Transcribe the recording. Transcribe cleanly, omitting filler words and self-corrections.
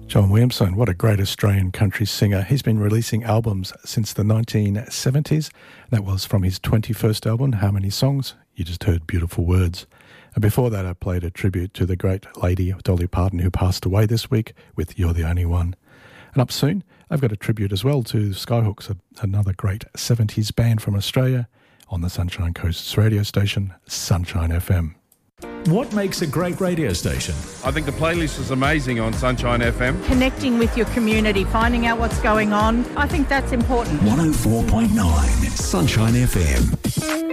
John Williamson, what a great Australian country singer. He's been releasing albums since the 1970s. That was from his 21st album, How Many Songs? You just heard Beautiful Words. And before that, I played a tribute to the great lady Dolly Parton, who passed away this week, with You're the Only One. And up soon, I've got a tribute as well to Skyhooks, another great 70s band from Australia, on the Sunshine Coast's radio station, Sunshine FM. What makes a great radio station? I think the playlist is amazing on Sunshine FM. Connecting with your community, finding out what's going on. I think that's important. 104.9 Sunshine FM.